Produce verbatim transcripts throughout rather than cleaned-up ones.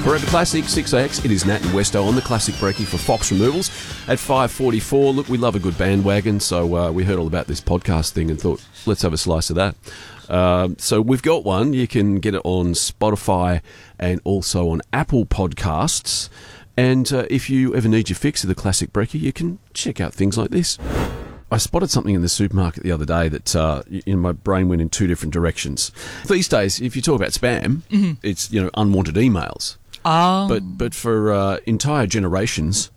Forever Classic, six A X, it is Nat and Westo on the Classic Brekkie for Fox Removals at five forty-four. Look, we love a good bandwagon, so uh, we heard all about this podcast thing and thought, let's have a slice of that. Um, so we've got one. You can get it on Spotify and also on Apple Podcasts. And uh, if you ever need your fix of the Classic Brekkie, you can check out things like this. I spotted something in the supermarket the other day that uh, you know, my brain went in two different directions. These days, if you talk about spam, mm-hmm. it's you know unwanted emails. Oh. But but for uh, entire generations,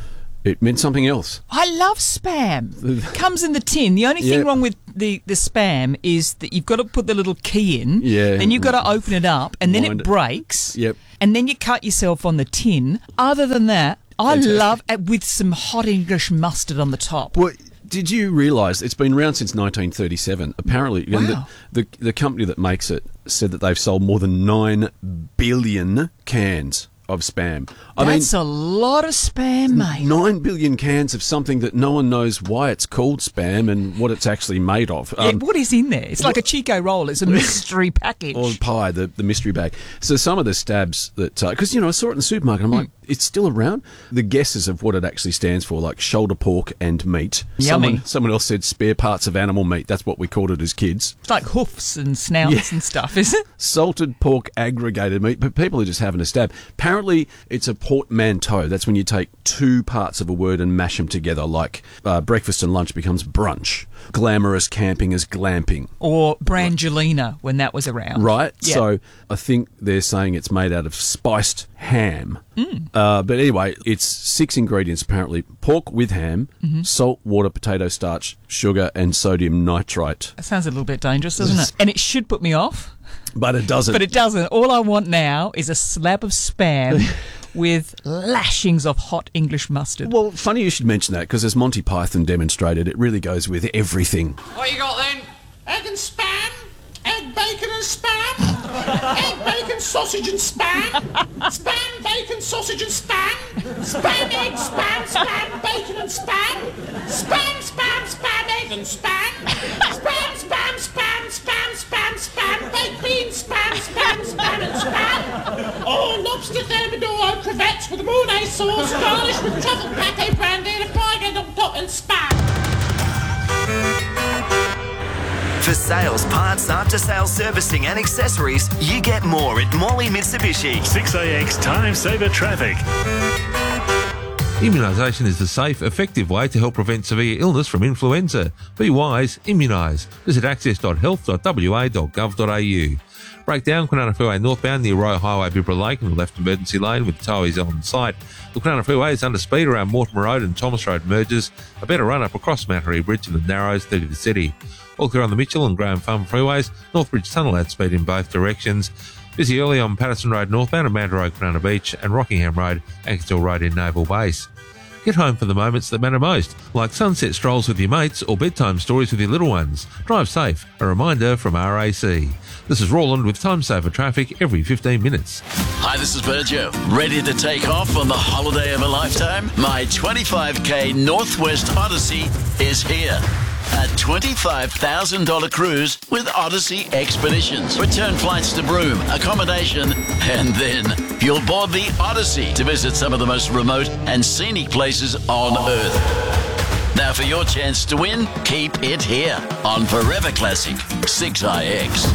it meant something else. I love spam. Comes in the tin. The only thing Yep. wrong with the, the spam is that you've got to put the little key in, Yeah. then you've got to open it up, and then Wind it it. breaks, Yep. and then you cut yourself on the tin. Other than that, I Fantastic. love it with some hot English mustard on the top. Well, did you realise it's been around since nineteen thirty-seven? Apparently, and Wow. the, the the company that makes it said that they've sold more than nine billion cans of spam. I That's a lot of spam, mate. mean, nine billion cans of something that no one knows why it's called spam and what it's actually made of. Yeah, Um, what is in there? It's like a Chico roll. It's a mystery package. Or pie, the, the mystery bag. So some of the stabs that... Because, you know, I saw it in the supermarket. I'm like, it's still around? The guesses of what it actually stands for, like shoulder pork and meat. Yummy. Someone, someone else said spare parts of animal meat. That's what we called it as kids. It's like hoofs and snouts Yeah. and stuff, is it? Salted pork aggregated meat. But people are just having a stab. Apparently, it's a portmanteau. That's when you take two parts of a word and mash them together, like uh, breakfast and lunch becomes brunch. Glamorous camping is glamping. Or Brangelina, when that was around. Right? Yeah. So I think they're saying it's made out of spiced ham. Mm. Uh, but anyway, it's six ingredients apparently. Pork with ham, mm-hmm. salt, water, potato starch, sugar, and sodium nitrite. That sounds a little bit dangerous, doesn't it? And it should put me off. But it doesn't. But it doesn't. All I want now is a slab of spam with lashings of hot English mustard. Well, funny you should mention that, because as Monty Python demonstrated, it really goes with everything. What you got then? Egg and spam? Egg, bacon and spam? Egg, bacon, sausage and spam? Spam, bacon, sausage and spam? Spam, egg, spam, spam, bacon and spam? Spam, spam, spam, egg and spam? Spam, spam, spam, spam, spam, spam, baked beans, spam, spam, spam and spam? Oh, lobster thermidor crevettes with Mornay sauce, garnished with truffle pate brandy and a fried egg on top and spam. For sales, parts, after-sales servicing and accessories, you get more at Morley Mitsubishi. six A X Time Saver Traffic. Immunisation is the safe, effective way to help prevent severe illness from influenza. Be wise, immunise. Visit access dot health dot w a dot gov dot a u. Breakdown, Kwinana Freeway northbound near Royal Highway, Bibra Lake in the left emergency lane with towies on site. The Kwinana Freeway is under speed around Mortimer Road and Thomas Road merges. A better run up across Mattery Bridge in the Narrows through to the city. All clear on the Mitchell and Graham Farm freeways. Northbridge Tunnel at speed in both directions. Busy early on Patterson Road northbound and Manda Road, Kwinana Beach, and Rockingham Road, Ankersdale Road in Naval Base. Get home for the moments that matter most, like sunset strolls with your mates or bedtime stories with your little ones. Drive safe. A reminder from R A C. This is Roland with Time Saver Traffic every fifteen minutes. Hi, this is Virgil. Ready to take off on the holiday of a lifetime? My twenty-five K Northwest Odyssey is here. A twenty-five thousand dollars cruise with Odyssey Expeditions. Return flights to Broome, accommodation, and then you'll board the Odyssey to visit some of the most remote and scenic places on Earth. Now for your chance to win, keep it here on Forever Classic six I X.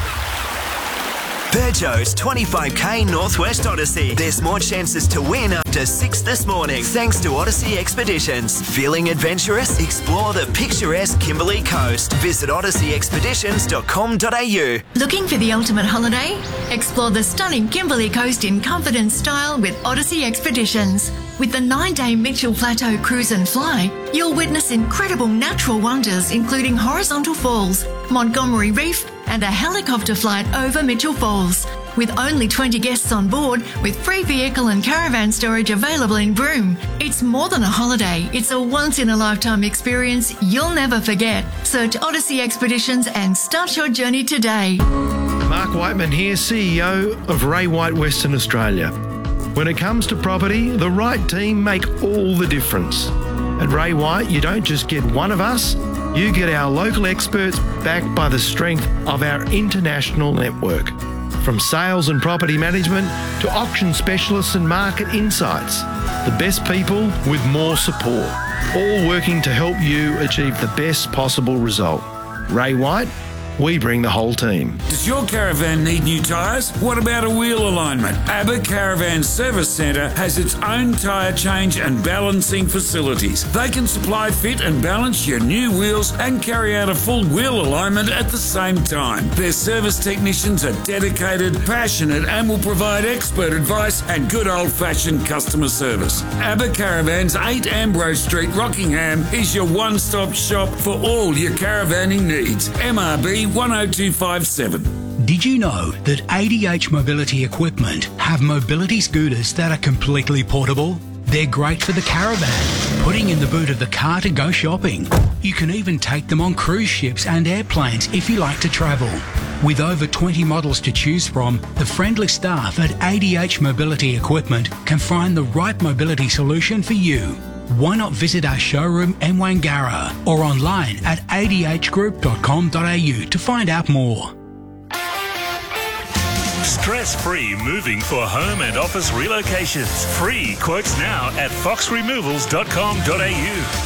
Peugeot's twenty-five K Northwest Odyssey. There's more chances to win after six this morning, thanks to Odyssey Expeditions. Feeling adventurous? Explore the picturesque Kimberley Coast. Visit odyssey expeditions dot com dot a u. Looking for the ultimate holiday? Explore the stunning Kimberley Coast in comfort and style with Odyssey Expeditions. With the nine-day Mitchell Plateau Cruise and Fly, you'll witness incredible natural wonders including horizontal falls, Montgomery Reef, and a helicopter flight over Mitchell Falls. With only twenty guests on board, with free vehicle and caravan storage available in Broome. It's more than a holiday, it's a once-in-a-lifetime experience you'll never forget. Search Odyssey Expeditions and start your journey today. Mark Whiteman here, C E O of Ray White Western Australia. When it comes to property, the right team make all the difference. At Ray White, you don't just get one of us, you get our local experts backed by the strength of our international network. From sales and property management to auction specialists and market insights. The best people with more support, all working to help you achieve the best possible result. Ray White, we bring the whole team. Does your caravan need new tyres? What about a wheel alignment? ABBA Caravan Service Centre has its own tyre change and balancing facilities. They can supply, fit and balance your new wheels and carry out a full wheel alignment at the same time. Their service technicians are dedicated, passionate and will provide expert advice and good old-fashioned customer service. ABBA Caravans, eight Ambrose Street, Rockingham is your one-stop shop for all your caravanning needs. M R B one oh two five seven. Did you know that A D H Mobility Equipment have mobility scooters that are completely portable? They're great for the caravan, putting in the boot of the car to go shopping. You can even take them on cruise ships and airplanes if you like to travel. With over twenty models to choose from, the friendly staff at A D H Mobility Equipment can find the right mobility solution for you. Why not visit our showroom in Wangara or online at a d h group dot com dot a u to find out more. Stress-free moving for home and office relocations. Free quotes now at fox removals dot com dot a u.